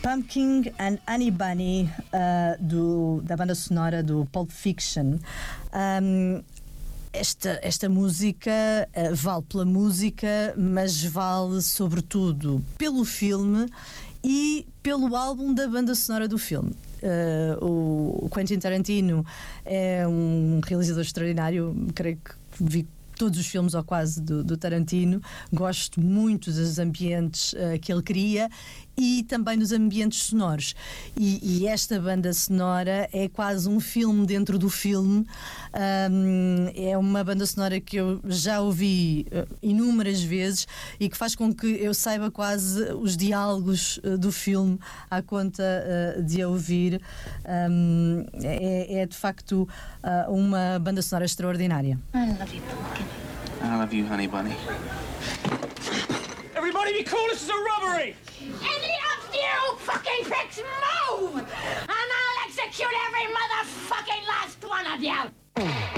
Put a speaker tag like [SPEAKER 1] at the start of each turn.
[SPEAKER 1] Pumpkin and Honey Bunny, da banda sonora do Pulp Fiction. Esta música vale pela música, mas vale sobretudo pelo filme e pelo álbum da banda sonora do filme. O Quentin Tarantino é um realizador extraordinário, creio que vi todos os filmes ou quase do Tarantino. Gosto muito dos ambientes que ele cria e também dos ambientes sonoros, e esta banda sonora é quase um filme dentro do filme. É uma banda sonora que eu já ouvi inúmeras vezes e que faz com que eu saiba quase os diálogos do filme à conta de a ouvir. É de facto uma banda sonora extraordinária.
[SPEAKER 2] I love you, Pumpkin.
[SPEAKER 3] I love you, Honey Bunny.
[SPEAKER 4] Everybody be cool, this is a robbery!
[SPEAKER 2] Any of you fucking pricks move! And I'll execute every motherfucking last one of you!